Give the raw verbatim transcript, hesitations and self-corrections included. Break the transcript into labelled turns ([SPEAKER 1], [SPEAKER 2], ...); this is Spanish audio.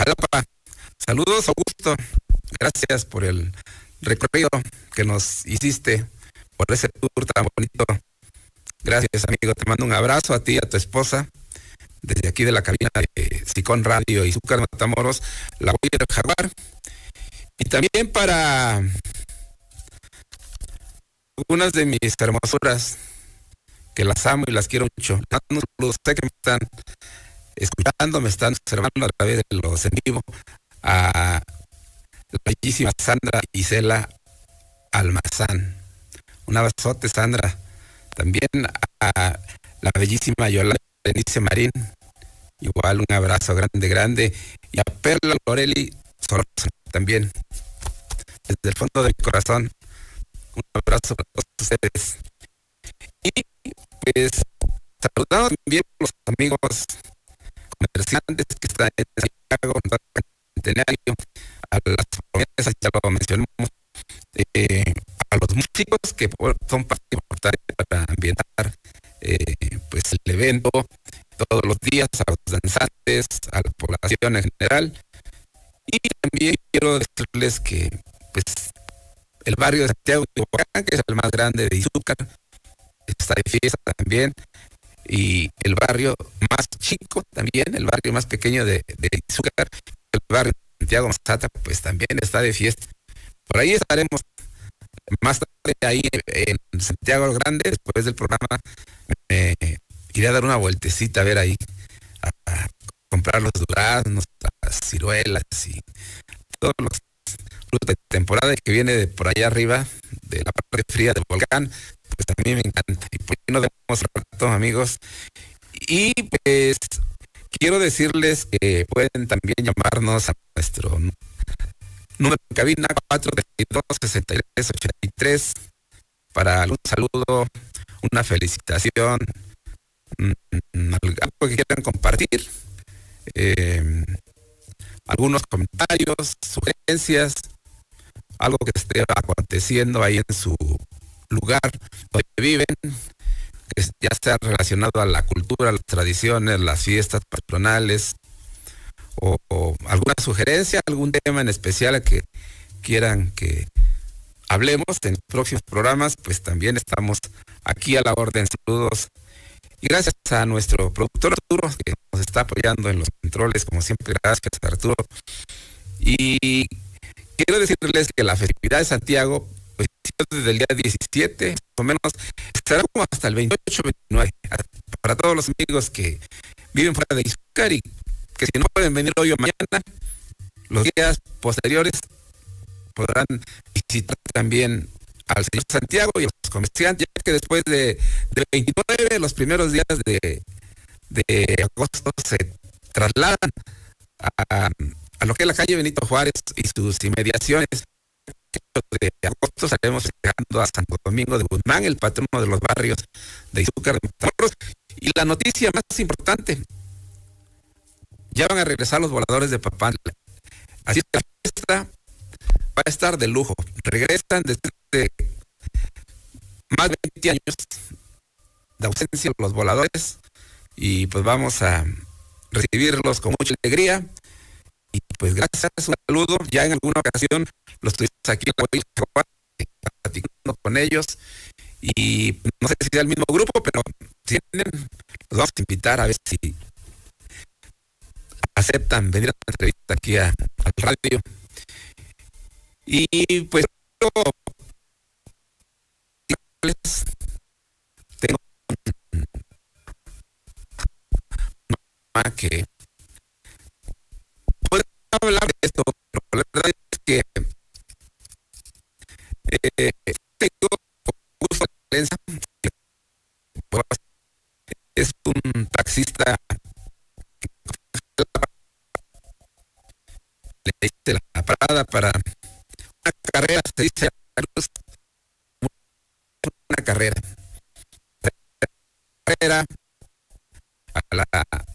[SPEAKER 1] Jalapa. Saludos, Augusto. Gracias por el recorrido que nos hiciste, por ese tour tan bonito. Gracias, amigo. Te mando un abrazo a ti y a tu esposa. Desde aquí de la cabina de Sicón Radio y Zúcar Matamoros, la Huella del Jaguar. Y también para algunas de mis hermosuras, que las amo y las quiero mucho. Un saludo, sé que me están escuchando, me están observando a través de los en vivo, a la bellísima Sandra Isela Almazán. Un abrazote, Sandra. También a la bellísima Yolanda Denise Marín. Igual un abrazo grande, grande. Y a Perla Loreli Sorosa también. Desde el fondo del corazón, un abrazo para todos ustedes. Y pues saludamos también a los amigos comerciantes que están en Santiago, en Centenario, a las promesas, ya lo mencionamos, eh, a los músicos que son parte importante para ambientar eh, pues el evento todos los días, a los danzantes, a la población en general. Y también quiero decirles que pues el barrio de Santiago de Teotihuacán, que es el más grande de Izúcar, está de fiesta también. Y el barrio más chico también, el barrio más pequeño de, de Izúcar, el barrio de Santiago Mazata, pues también está de fiesta. Por ahí estaremos más tarde ahí en Santiago el Grande. Después del programa eh, iré a dar una vueltecita a ver ahí, a, a comprar los duraznos, las ciruelas y todos los frutos de temporada que viene de por allá arriba, de la parte fría del volcán. Pues también me encanta. Y pues nos vemos rato, amigos. Y pues quiero decirles que pueden también llamarnos a nuestro número de cabina cuatro dos sesenta y tres ochenta y tres para un saludo, una felicitación, algo que quieran compartir, eh, algunos comentarios, sugerencias, algo que esté aconteciendo ahí en su lugar donde viven, que ya sea relacionado a la cultura, las tradiciones, las fiestas patronales, o, o alguna sugerencia, algún tema en especial que quieran que hablemos en próximos programas, pues también estamos aquí a la orden. Saludos y gracias a nuestro productor Arturo, que nos está apoyando en los controles, como siempre. Gracias, Arturo. Y quiero decirles que la festividad de Santiago, pues, desde el día diecisiete, más o menos, estará como hasta el veintiocho veintinueve. Para todos los amigos que viven fuera de Izúcar y que si no pueden venir hoy o mañana, los días posteriores podrán visitar también al señor Santiago y a los comerciantes, ya que después de, de veintinueve, los primeros días de, de agosto, se trasladan a, a lo que es la calle Benito Juárez y sus inmediaciones. De agosto estaremos llegando a Santo Domingo de Guzmán, el patrono de los barrios de Izúcar de Matamoros. Y la noticia más importante: ya van a regresar los voladores de Papantla. Así que la fiesta va a estar de lujo. Regresan después de más de veinte años de ausencia los voladores y pues vamos a recibirlos con mucha alegría. Y pues gracias, un saludo. Ya en alguna ocasión los tuvimos aquí en la Huella del Jaguar, platicando con ellos. Y no sé si sea el mismo grupo, pero si tienen, los vamos a invitar a ver si aceptan venir a la entrevista aquí a, al radio. Y pues tengo una que puede hablar de esto, pero la verdad es que eh, tengo gusto de prensa. Es un taxista, le dice la parada para una carrera, se dice una carrera carrera a la